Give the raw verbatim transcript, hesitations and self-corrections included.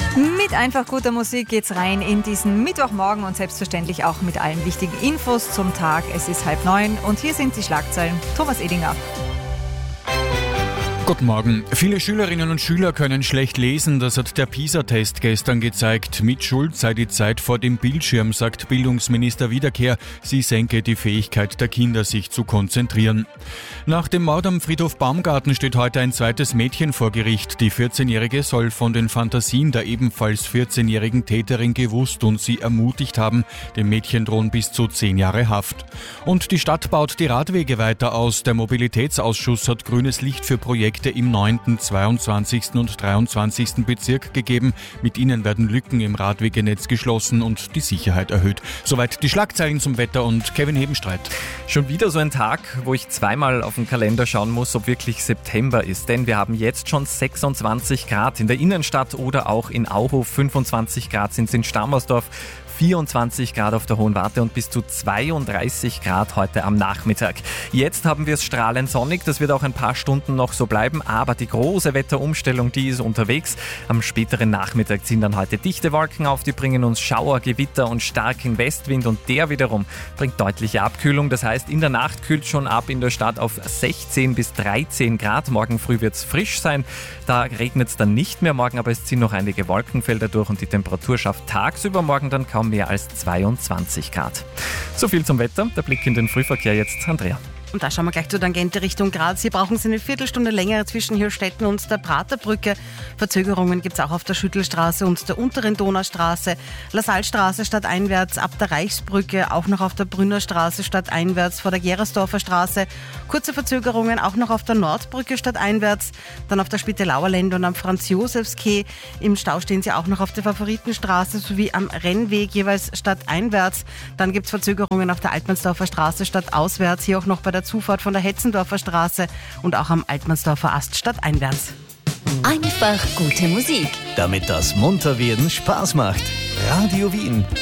Mit einfach guter Musik geht's rein in diesen Mittwochmorgen und selbstverständlich auch mit allen wichtigen Infos zum Tag. Es ist halb neun und hier sind die Schlagzeilen. Thomas Edinger. Guten Morgen. Viele Schülerinnen und Schüler können schlecht lesen, das hat der PISA-Test gestern gezeigt. Mit Schuld sei die Zeit vor dem Bildschirm, sagt Bildungsminister Wiederkehr. Sie senke die Fähigkeit der Kinder, sich zu konzentrieren. Nach dem Mord am Friedhof Baumgarten steht heute ein zweites Mädchen vor Gericht. Die vierzehnjährige soll von den Fantasien der ebenfalls vierzehnjährigen Täterin gewusst und sie ermutigt haben. Dem Mädchen drohen bis zu zehn Jahre Haft. Und die Stadt baut die Radwege weiter aus. Der Mobilitätsausschuss hat grünes Licht für Projekte im neunten, zweiundzwanzigsten und dreiundzwanzigsten Bezirk gegeben. Mit ihnen werden Lücken im Radwegenetz geschlossen und die Sicherheit erhöht. Soweit die Schlagzeilen zum Wetter und Kevin Hebenstreit. Schon wieder so ein Tag, wo ich zweimal auf den Kalender schauen muss, ob wirklich September ist. Denn wir haben jetzt schon sechsundzwanzig Grad in der Innenstadt oder auch in Auhof. fünfundzwanzig Grad sind es in Stammersdorf. vierundzwanzig Grad auf der Hohen Warte und bis zu zweiunddreißig Grad heute am Nachmittag. Jetzt haben wir es strahlend sonnig, das wird auch ein paar Stunden noch so bleiben, aber die große Wetterumstellung, die ist unterwegs. Am späteren Nachmittag ziehen dann heute dichte Wolken auf, die bringen uns Schauer, Gewitter und starken Westwind und der wiederum bringt deutliche Abkühlung. Das heißt, in der Nacht kühlt schon ab in der Stadt auf sechzehn bis dreizehn Grad. Morgen früh wird es frisch sein, da regnet es dann nicht mehr morgen, aber es ziehen noch einige Wolkenfelder durch und die Temperatur schafft tagsüber morgen dann kaum mehr als zweiundzwanzig Grad. So viel zum Wetter. Der Blick in den Frühverkehr jetzt, Andrea. Und da schauen wir gleich zur Tangente Richtung Graz. Hier brauchen Sie eine Viertelstunde länger zwischen Hirstetten und der Praterbrücke. Verzögerungen gibt es auch auf der Schüttelstraße und der unteren Donaustraße. Lassalstraße stadteinwärts ab der Reichsbrücke, auch noch auf der Brünnerstraße stadteinwärts vor der Gerersdorfer Straße. Kurze Verzögerungen auch noch auf der Nordbrücke stadteinwärts, dann auf der Spittelauer Lände und am Franz-Josefs-Quai. Im Stau stehen Sie auch noch auf der Favoritenstraße sowie am Rennweg jeweils stadteinwärts. Dann gibt es Verzögerungen auf der Altmannsdorfer Straße stadtauswärts, hier auch noch bei der Zufahrt von der Hetzendorfer Straße und auch am Altmannsdorfer Ast stadteinwärts. Einfach gute Musik. Damit das Munterwerden Spaß macht. Radio Wien.